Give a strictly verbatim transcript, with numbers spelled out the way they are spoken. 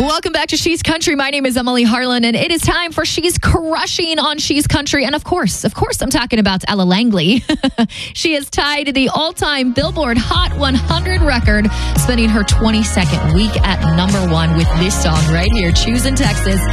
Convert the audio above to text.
Welcome back to She's Country. My name is Emily Harlan, and it is time for She's Crushing on She's Country. And of course, of course, I'm talking about Ella Langley. She is tied to the all-time Billboard Hot one hundred record, spending her twenty-second week at number one with this song right here, Choosing Texas.